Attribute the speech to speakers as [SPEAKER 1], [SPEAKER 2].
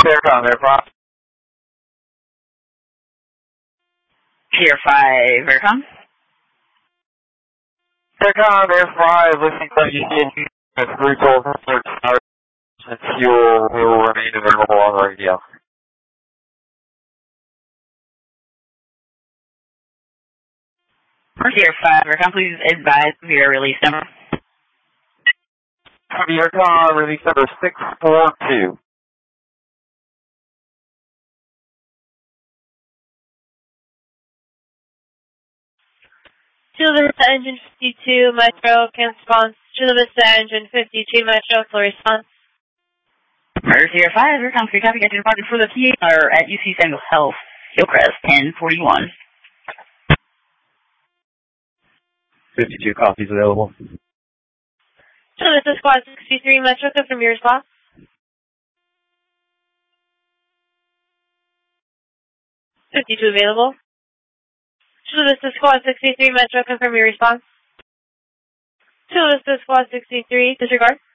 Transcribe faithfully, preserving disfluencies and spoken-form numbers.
[SPEAKER 1] Aircom, Aircom.
[SPEAKER 2] Tier five, Aircom.
[SPEAKER 1] Aircom, Air five, listening to you see three toll and fuel will remain available on radio.
[SPEAKER 2] Tier five, Aircom, please advise via release number.
[SPEAKER 1] Aircom, release number six four two.
[SPEAKER 3] Chula Vista Engine fifty-two, Metro, can response. Chula Vista Engine fifty-two, Metro, full response.
[SPEAKER 2] Murder Tier five, Aircom, free copy, get your departure for the T R at U C Sango Health, Hillcrest, ten forty-one.
[SPEAKER 1] fifty-two copies available.
[SPEAKER 3] Chula Vista Squad sixty-three, Metro, confirm your response. fifty-two available. Chula Vista Squad sixty-three, Metro, confirm your response. Chula Vista Squad sixty-three, disregard.